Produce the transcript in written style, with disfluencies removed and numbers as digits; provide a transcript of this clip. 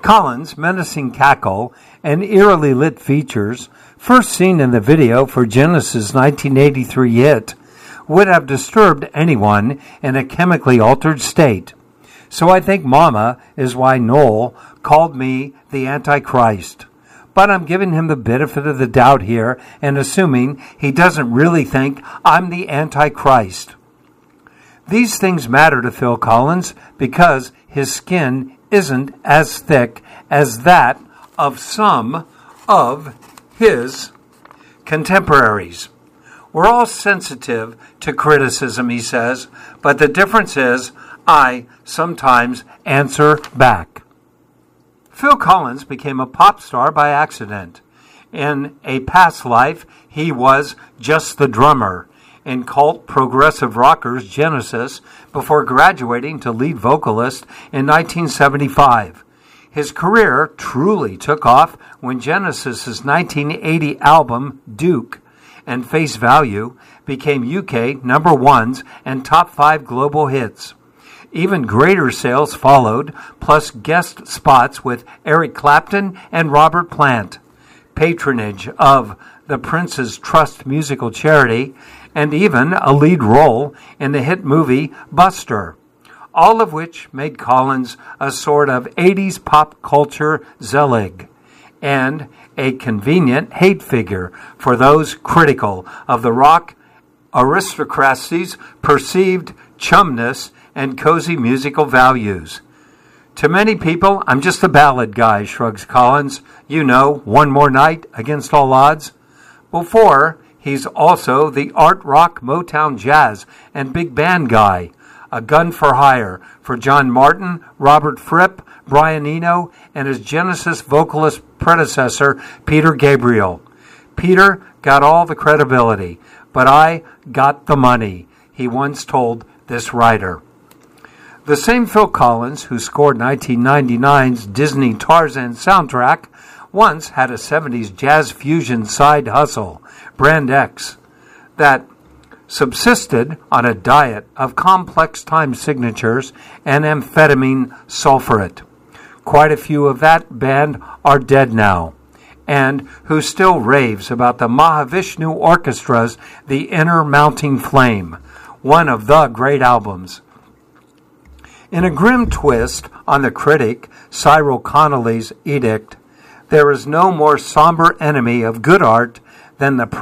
Collins' menacing cackle and eerily lit features, first seen in the video for Genesis' 1983 hit, would have disturbed anyone in a chemically altered state. So I think Mama is why Noel called me the Antichrist. But I'm giving him the benefit of the doubt here and assuming he doesn't really think I'm the Antichrist. These things matter to Phil Collins because his skin isn't as thick as that of some of his contemporaries. We're all sensitive to criticism, he says, but the difference is I sometimes answer back. Phil Collins became a pop star by accident. In a past life, he was just the drummer in cult progressive rockers Genesis before graduating to lead vocalist in 1975. His career truly took off when Genesis' 1980 album, Duke, and Face Value became UK number ones and top 5 global hits. Even greater sales followed, plus guest spots with Eric Clapton and Robert Plant, patronage of the Prince's Trust musical charity, and even a lead role in the hit movie Buster, all of which made Collins a sort of 80s pop culture Zelig and a convenient hate figure for those critical of the rock aristocracy's perceived chumness and cozy musical values. To many people, I'm just a ballad guy, shrugs Collins. You know, One More Night, Against All Odds. Before, he's also the art rock, Motown jazz, and big band guy, a gun for hire for John Martin, Robert Fripp, Brian Eno, and his Genesis vocalist predecessor, Peter Gabriel. Peter got all the credibility, but I got the money, he once told this writer. The same Phil Collins, who scored 1999's Disney Tarzan soundtrack, once had a 70s jazz fusion side hustle, Brand X, that subsisted on a diet of complex time signatures and amphetamine sulfurate. Quite a few of that band are dead now, and who still raves about the Mahavishnu Orchestra's The Inner Mounting Flame, one of the great albums. In a grim twist on the critic Cyril Connolly's edict, there is no more somber enemy of good art than the